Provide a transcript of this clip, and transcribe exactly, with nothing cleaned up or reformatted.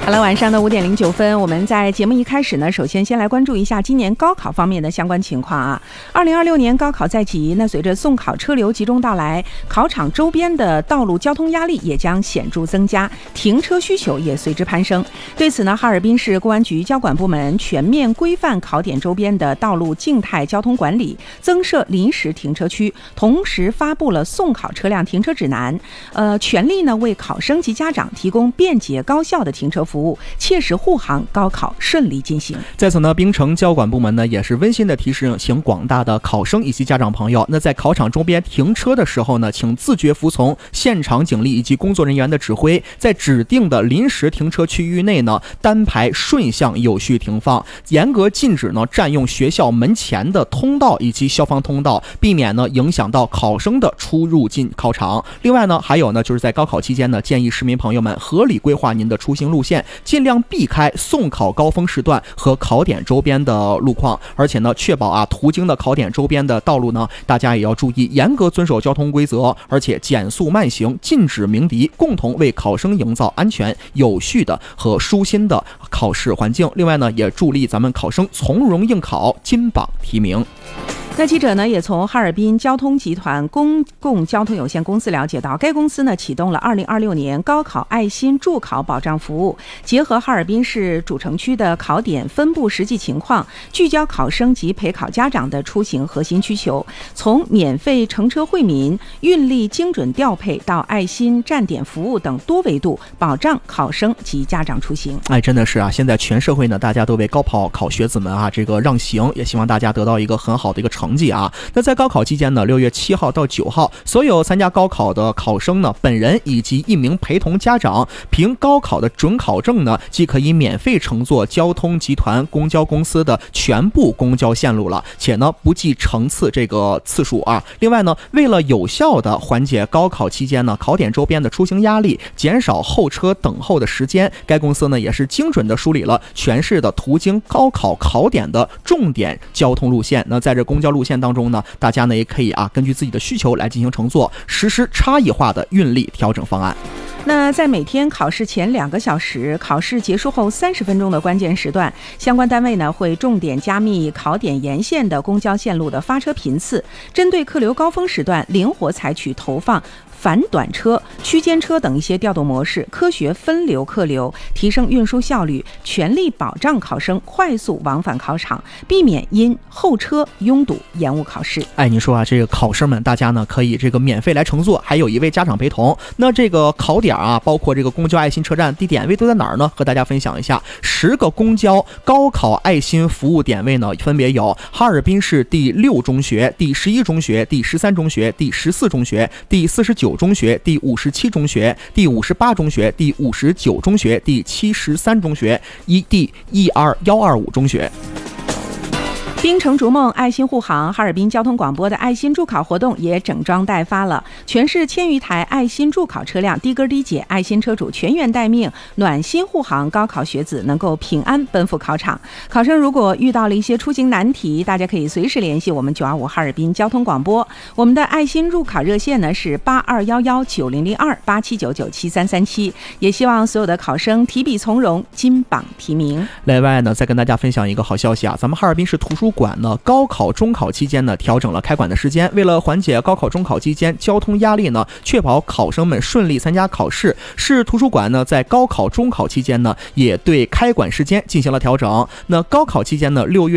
好了，晚上的五点零九分，我们在节目一开始呢，首先先来关注一下今年高考方面的相关情况啊。二零二六年高考在即，那随着送考车流集中到来，考场周边的道路交通压力也将显著增加，停车需求也随之攀升。对此呢，哈尔滨市公安局交管部门全面规范考点周边的道路静态交通管理，增设临时停车区，同时发布了送考车辆停车指南，呃，全力呢为考生及家长提供便捷高效的停车服务，切实护航高考顺利进行。 在此呢，滨城交管部门呢也是温馨的提示，请广大的考生以及家长朋友，那在考场周边停车的时候呢，请自觉服从现场警力以及工作人员的指挥，在指定的临时停车区域内呢，单排顺向有序停放，严格禁止呢占用学校门前的通道以及消防通道，避免呢影响到考生的出入境考场。另外呢，还有呢就是在高考期间呢，建议市民朋友们合理规划您的出行路线，尽量避开送考高峰时段和考点周边的路况，而且呢，确保啊途经的考点周边的道路呢，大家也要注意严格遵守交通规则，而且减速慢行，禁止鸣笛，共同为考生营造安全、有序的和舒心的考试环境。另外呢，也助力咱们考生从容应考，金榜题名。 那记者呢也从哈尔滨交通集团公共交通有限公司了解到，该公司呢启动了二零二六年高考爱心助考保障服务，结合哈尔滨市主城区的考点分布实际情况，聚焦考生及陪考家长的出行核心需求，从免费乘车惠民、运力精准调配到爱心站点服务等多维度保障考生及家长出行。 哎，真的是啊，现在全社会呢，大家都为高考考学子们啊这个让行，也希望大家得到一个很好的一个成绩啊。那在高考期间呢，六月七号到九号，所有参加高考的考生呢，本人以及一名陪同家长，凭高考的准考证呢，即可以免费乘坐交通集团公交公司的全部公交线路了，且呢不计乘次这个次数啊。另外呢，为了有效的缓解高考期间呢考点周边的出行压力，减少候车等候的时间，该公司呢也是精准的梳理了全市的途经高考考点的重点交通路线。那在这公交路线当中呢，大家呢也可以啊根据自己的需求来进行乘坐，实施差异化的运力调整方案。 那在每天考试前两个小时、考试结束后三十分钟的关键时段，相关单位呢会重点加密考点沿线的公交线路的发车频次，针对客流高峰时段，灵活采取投放反短车、区间车等一些调度模式，科学分流客流，提升运输效率，全力保障考生快速往返考场，避免因候车拥堵延误考试。 哎，你说啊，这个考生们大家呢可以这个免费来乘坐，还有一位家长陪同。那这个考点啊，包括这个公交爱心车站地点位都在哪儿呢？和大家分享一下，十个公交高考爱心服务点位呢，分别有哈尔滨市第六中学、第十一中学、第十三中学、第十四中学、第四十九中学、第五十七中学、第五十八中学、第五十九中学、第七十三中学、一第一二幺二五中学。 滨城逐梦爱心护航，哈尔滨交通广播的爱心助考活动也整装待发了。全市千余台爱心助考车辆低根低解，爱心车主全员待命，暖心护航高考学子能够平安奔赴考场。考生如果遇到了一些出行难题，大家可以随时联系我们九二五哈尔滨交通广播。我们的爱心入考热线呢是八二幺幺九零零二八七九九七三三七。也希望所有的考生提笔从容，金榜题名。 另外呢，再跟大家分享一个好消息啊，咱们哈尔滨市图书馆呢，高考中考期间呢调整了开馆的时间，为了缓解高考中考期间交通压力呢，确保考生们顺利参加考试，市图书馆呢在高考中考期间呢也对开馆时间进行了调整。那高考期间呢，六月